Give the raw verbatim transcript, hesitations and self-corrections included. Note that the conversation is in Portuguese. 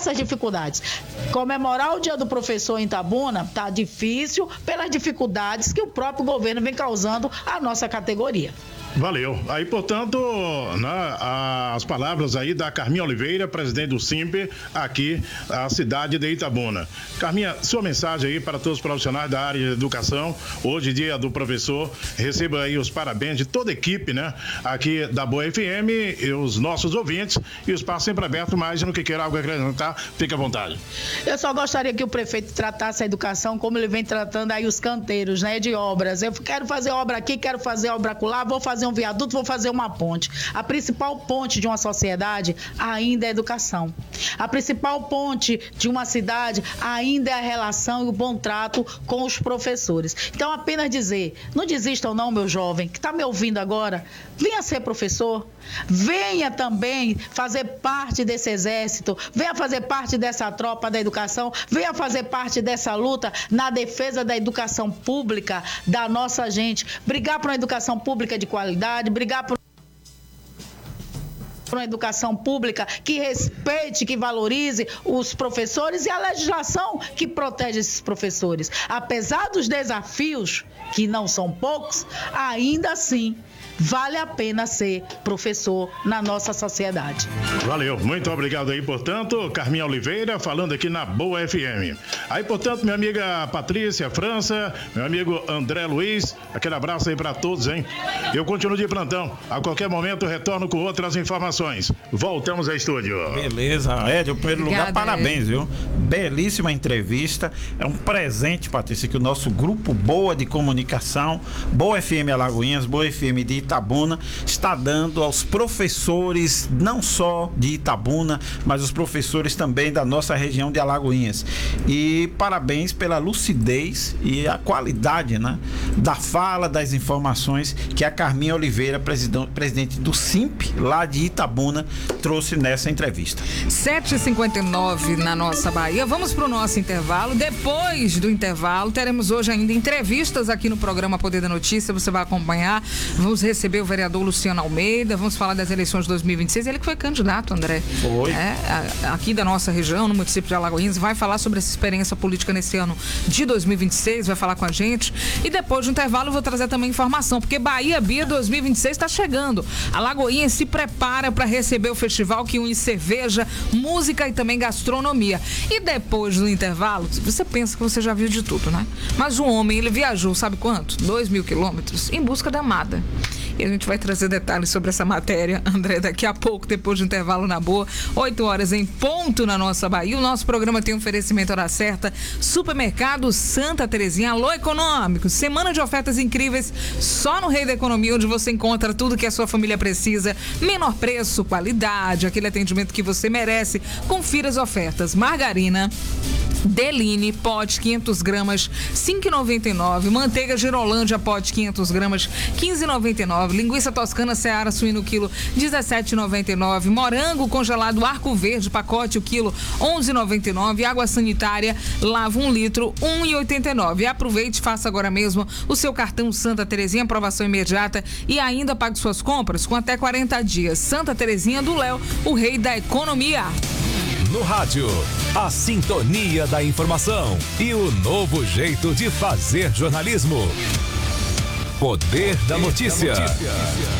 diversas dificuldades. Comemorar o Dia do Professor em Itabuna está difícil pelas dificuldades que o próprio governo vem causando à nossa categoria. Valeu. Aí, portanto, né, as palavras aí da Carminha Oliveira, presidente do SIMP, aqui, a cidade de Itabuna. Carminha, sua mensagem aí para todos os profissionais da área de educação, hoje, dia do professor, receba aí os parabéns de toda a equipe, né, aqui da Boa F M, e os nossos ouvintes, e o espaço sempre aberto, mas no que queira algo acrescentar, fique à vontade. Eu só gostaria que o prefeito tratasse a educação como ele vem tratando aí os canteiros, né, de obras. Eu quero fazer obra aqui, quero fazer obra acolá, vou fazer um viaduto, vou fazer uma ponte. A principal ponte de uma sociedade ainda é a educação. A principal ponte de uma cidade ainda é a relação e o bom trato com os professores. Então, apenas dizer, não desistam não, meu jovem, que está me ouvindo agora, venha ser professor, venha também fazer parte desse exército, venha fazer parte dessa tropa da educação, venha fazer parte dessa luta na defesa da educação pública da nossa gente, brigar por uma educação pública de qualidade, brigar por uma educação pública que respeite, que valorize os professores e a legislação que protege esses professores. Apesar dos desafios, que não são poucos, ainda assim vale a pena ser professor na nossa sociedade. Valeu, muito obrigado aí, portanto, Carminha Oliveira, falando aqui na Boa F M. Aí, portanto, minha amiga Patrícia França, meu amigo André Luiz, aquele abraço aí para todos, hein? Eu continuo de plantão, a qualquer momento retorno com outras informações. Voltamos ao estúdio. Beleza, Ed, em primeiro Obrigada, lugar, parabéns, Ed. viu? Belíssima entrevista, é um presente, Patrícia, que o nosso grupo Boa de Comunicação, Boa F M Alagoinhas, Boa F M de Itabuna, está dando aos professores, não só de Itabuna, mas os professores também da nossa região de Alagoinhas. E parabéns pela lucidez e a qualidade, né, da fala, das informações que a Carminha Oliveira, presidente do SIMP, lá de Itabuna, trouxe nessa entrevista. sete e cinquenta e nove na nossa Bahia. Vamos para o nosso intervalo. Depois do intervalo, teremos hoje ainda entrevistas aqui no programa Poder da Notícia. Você vai acompanhar. Vamos receber o vereador Luciano Almeida. Vamos falar das eleições de dois mil e vinte e seis. Ele que foi candidato, André. Foi. É, aqui da nossa região, no município de Alagoinhas. Vai falar sobre essa experiência política nesse ano de dois mil e vinte e seis. Vai falar com a gente. E depois do intervalo, eu vou trazer também informação, porque Bahia Bia dois mil e vinte e seis está chegando. Alagoinhas se prepara para receber o festival que une cerveja, música e também gastronomia. E depois do intervalo, você pensa que você já viu de tudo, né? Mas o homem, ele viajou, sabe quanto? Dois mil quilômetros em busca da amada. E a gente vai trazer detalhes sobre essa matéria, André, daqui a pouco, depois do intervalo na Boa, oito horas em ponto na nossa Bahia. O nosso programa tem um oferecimento hora certa, Supermercado Santa Terezinha, Alô Econômico, semana de ofertas incríveis, só no Rei da Economia, onde você encontra tudo que a sua família precisa, menor preço, qualidade, aquele atendimento que você merece. Confira as ofertas. Margarina Deline, pote quinhentas gramas, cinco reais e noventa e nove centavos. Manteiga Girolândia, pote quinhentas gramas, quinze reais e noventa e nove centavos. Linguiça Toscana Seara Suíno, quilo, dezessete reais e noventa e nove centavos. Morango congelado Arco Verde, pacote, o quilo, onze reais e noventa e nove centavos. Água sanitária Lava um litro, um real e oitenta e nove centavos. Aproveite, faça agora mesmo o seu cartão Santa Terezinha, aprovação imediata, e ainda pague suas compras com até quarenta dias. Santa Terezinha do Léo, o rei da economia. No rádio, a sintonia da informação e o novo jeito de fazer jornalismo. Poder da notícia.